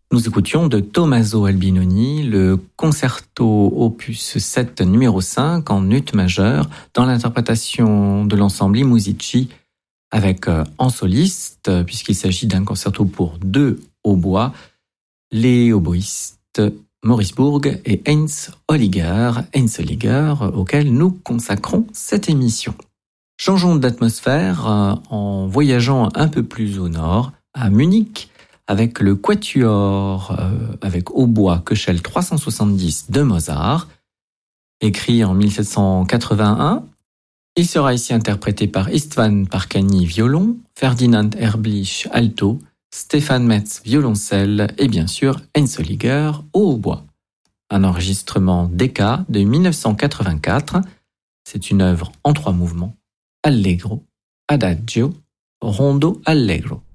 Nous écoutions de Tommaso Albinoni le concerto opus 7 numéro 5 en ut majeur dans l'interprétation de l'ensemble I Musici avec en soliste, puisqu'il s'agit d'un concerto pour 2 hautbois, les oboïstes Maurice Bourg et Heinz Holliger, auquel nous consacrons cette émission. Changeons d'atmosphère en voyageant un peu plus au nord, à Munich, avec le quatuor avec hautbois Köchel 370 de Mozart, écrit en 1781. Il sera ici interprété par István Párkányi violon, Ferdinand Erblich alto, Stefan Metz violoncelle et bien sûr Heinz Holliger au hautbois. Un enregistrement Decca de 1984. C'est une œuvre en 3 mouvements. Allegro, Adagio, Rondo Allegro.